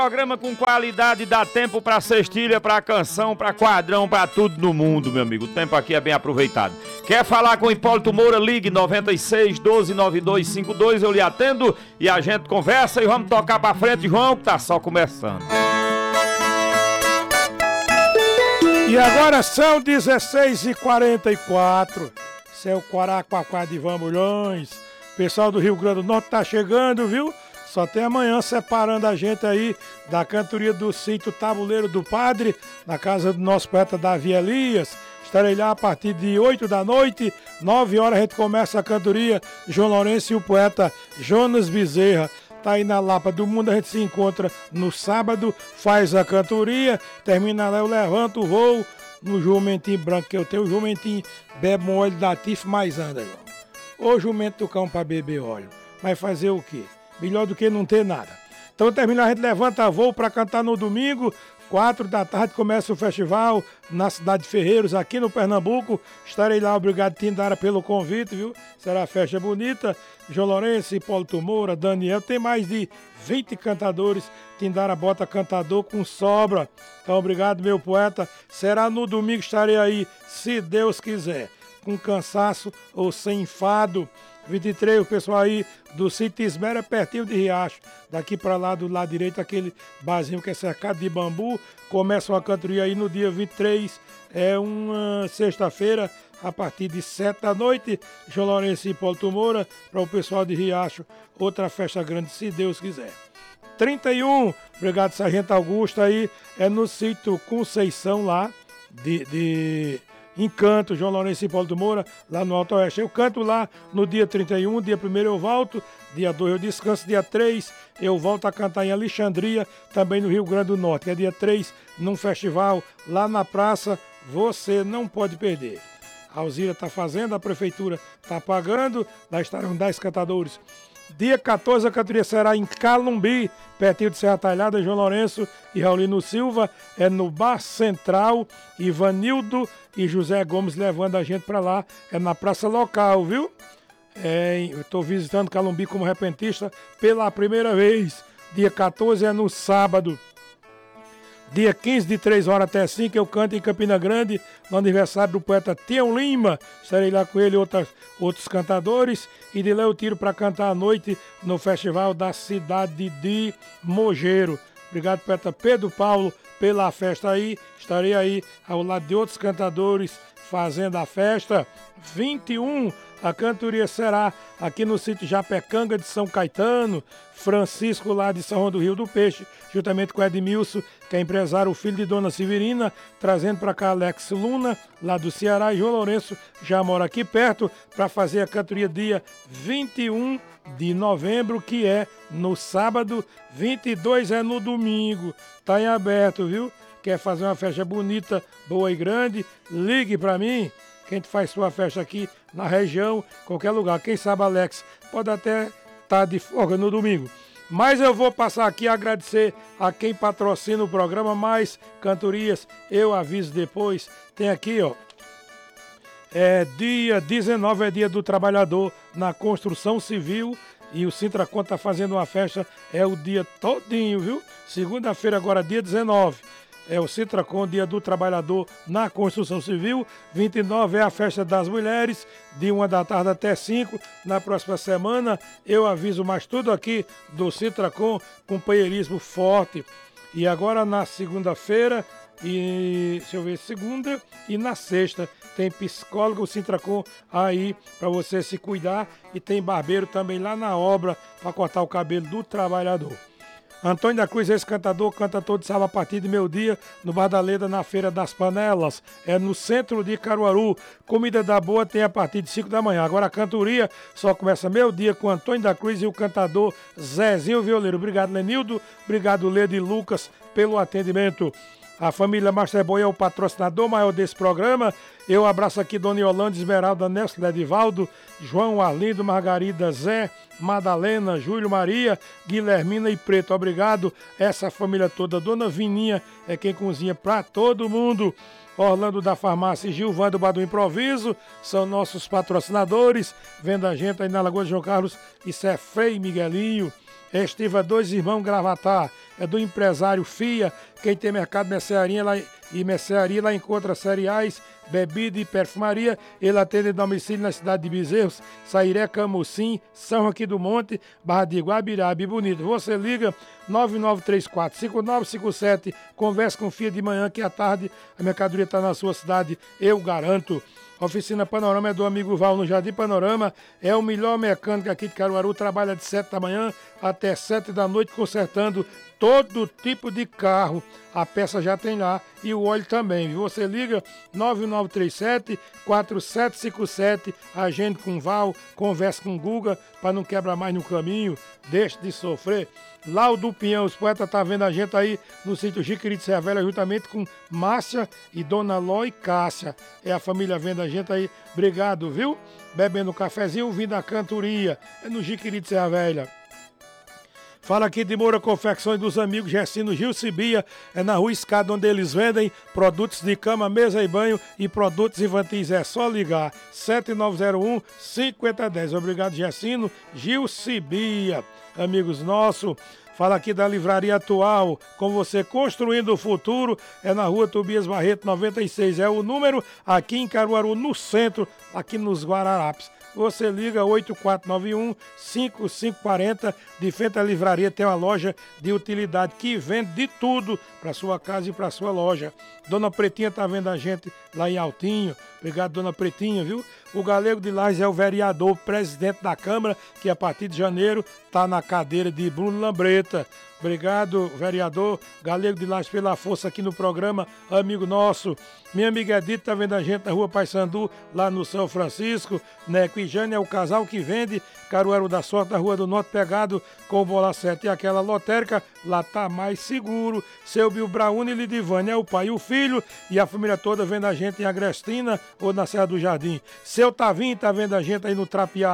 Programa com qualidade, dá tempo pra cestilha, pra canção, pra quadrão, pra tudo no mundo, meu amigo. O tempo aqui é bem aproveitado. Quer falar com o Hipólito Moura? Ligue 96 12 9252, eu lhe atendo e a gente conversa e vamos tocar pra frente, João, que tá só começando. E agora são 16h44. Céu Quaraquaquá de Vambulhões. Pessoal do Rio Grande do Norte tá chegando, viu? Só tem amanhã separando a gente aí da cantoria do sítio Tabuleiro do Padre, na casa do nosso poeta Davi Elias. Estarei lá a partir de 8 da noite, 9 horas a gente começa a cantoria. João Lourenço e o poeta Jonas Bezerra. Tá aí na Lapa do Mundo, a gente se encontra no sábado, faz a cantoria, termina lá, eu levanto o voo no jumentinho branco que eu tenho. O jumentinho bebe um óleo da Tif, mas anda, João. Ô jumento do cão pra beber óleo. Mas fazer o quê? Melhor do que não ter nada. Então termina, a gente levanta voo para cantar no domingo, 4 da tarde começa o festival na cidade de Ferreiros, aqui no Pernambuco. Estarei lá, obrigado Tindara pelo convite, viu? Será festa bonita. João Lourenço, Hipólito Moura, Daniel, tem mais de 20 cantadores. Tindara bota cantador com sobra. Então obrigado, meu poeta. Será no domingo, estarei aí, se Deus quiser, com cansaço ou sem enfado. 23, o pessoal aí do sítio Ismera, pertinho de Riacho. Daqui pra lá, do lado direito, aquele barzinho que é cercado de bambu. Começa uma cantoria aí no dia 23, é uma sexta-feira, a partir de 7 da noite. João Lourenço e Hipólito Moura, para o pessoal de Riacho. Outra festa grande, se Deus quiser. 31, obrigado Sargento Augusto aí, é no sítio Conceição lá, Encanto, João Lourenço e Hipólito Moura, lá no Alto Oeste. Eu canto lá no dia 31, dia 1 eu volto, dia 2 eu descanso, dia 3 eu volto a cantar em Alexandria, também no Rio Grande do Norte, que é dia 3, num festival lá na praça, você não pode perder. A Alzira está fazendo, a prefeitura está pagando, lá estarão 10 cantadores. Dia 14 a cantoria será em Calumbi, pertinho de Serra Talhada. João Lourenço e Raulino Silva, é no Bar Central. Ivanildo e José Gomes levando a gente para lá, é na praça local, viu? Eu estou visitando Calumbi como repentista pela primeira vez. Dia 14 é no sábado. Dia 15, de 3 horas até 5, eu canto em Campina Grande, no aniversário do poeta Tião Lima. Estarei lá com ele e outros cantadores. E de lá eu tiro para cantar à noite no festival da cidade de Mogeiro. Obrigado, poeta Pedro Paulo, pela festa aí. Estarei aí ao lado de outros cantadores fazendo a festa. 21, a cantoria será aqui no sítio Japecanga de São Caetano. Francisco lá de São João do Rio do Peixe, juntamente com Edmilson, que é empresário, o filho de Dona Severina, trazendo para cá Alex Luna, lá do Ceará, e João Lourenço já mora aqui perto, para fazer a cantoria dia 21 de novembro, que é no sábado, 22 é no domingo. Tá em aberto, viu? Quer fazer uma festa bonita, boa e grande? Ligue para mim, que a gente faz sua festa aqui na região, qualquer lugar. Quem sabe, Alex, pode até estar de folga no domingo. Mas eu vou passar aqui a agradecer a quem patrocina o programa, mais cantorias, eu aviso depois. Tem aqui, ó, dia 19 é dia do trabalhador na construção civil, e o Sintracon tá fazendo uma festa, é o dia todinho, viu? Segunda-feira agora, dia 19. É o Sintracon, dia do trabalhador na construção civil. 29 é a festa das mulheres, de 1 da tarde até 5. Na próxima semana eu aviso mais tudo aqui do Sintracon, companheirismo forte. E agora na segunda-feira, segunda e na sexta, tem psicólogo Sintracon aí para você se cuidar, e tem barbeiro também lá na obra para cortar o cabelo do trabalhador. Antônio da Cruz, esse cantador, canta todo sábado a partir de meio-dia no Bar da Leda, na Feira das Panelas. É no centro de Caruaru. Comida da boa tem a partir de 5 da manhã. Agora a cantoria só começa meio-dia com Antônio da Cruz e o cantador Zezinho Violeiro. Obrigado, Lenildo. Obrigado, Leda e Lucas, pelo atendimento. A família Masterboy é o patrocinador maior desse programa. Eu abraço aqui Dona Yolanda, Esmeralda, Nelson, Edivaldo, João, Arlindo, Margarida, Zé, Madalena, Júlio, Maria, Guilhermina e Preto. Obrigado, essa família toda. Dona Vininha é quem cozinha para todo mundo. Orlando da Farmácia e Gilvan do Bar do Improviso são nossos patrocinadores. Vendo a gente aí na Lagoa de João Carlos, isso é Frei Miguelinho. Estiva Dois Irmãos Gravatar, é do empresário FIA. Quem tem mercado mercearia lá encontra cereais, bebida e perfumaria. Ele atende domicílio na cidade de Bezerros, Sairé, Camucim, São Joaquim do Monte, Barra de Guabiraba e Bonito. Você liga 9934-5957, conversa com o FIA de manhã que à tarde a mercadoria está na sua cidade, eu garanto. Oficina Panorama é do amigo Val no Jardim Panorama, é o melhor mecânico aqui de Caruaru, trabalha de 7 da manhã até 7 da noite consertando todo tipo de carro. A peça já tem lá e o óleo também. Você liga 9937-4757, agende com o Val, converse com o Guga para não quebrar mais no caminho, deixe de sofrer. Lá o do Pinhão, os poetas tá vendo a gente aí no sítio Jiquiri de Serra Velha, juntamente com Márcia e Dona Ló e Cássia. É a família vendo a gente aí. Obrigado, viu? Bebendo um cafezinho, ouvindo a cantoria. É no Jiquiri de Serra Velha. Fala aqui de Moura Confecções dos amigos Gessino Gil Cibia, é na Rua Escada, onde eles vendem produtos de cama, mesa e banho e produtos infantis. É só ligar 7901-5010. Obrigado, Gessino Gil Cibia. Amigos nossos, fala aqui da Livraria Atual, com você construindo o futuro, é na Rua Tobias Barreto 96, é o número aqui em Caruaru, no centro, aqui nos Guararapes. Você liga 8491-5540, de frente à livraria tem uma loja de utilidade que vende de tudo para sua casa e para sua loja. Dona Pretinha tá vendo a gente lá em Altinho. Obrigado, Dona Pretinha, viu? O Galego de Lages é o vereador, presidente da Câmara, que a partir de janeiro está na cadeira de Bruno Lambreta. Obrigado, vereador Galego de Lages, pela força aqui no programa, amigo nosso. Minha amiga Edith tá vendo a gente na Rua Paissandu, lá no São Francisco. Neco e Jane é o casal que vende Caruaru da Sorte, da Rua do Norte, pegado com o Bola 7 e aquela lotérica, lá tá mais seguro. Seu Bill Braune e Lidivane é o pai e o filho, e a família toda vendo a gente em Agrestina ou na Serra do Jardim. Seu Tavinho tá vendo a gente aí no Trapiá,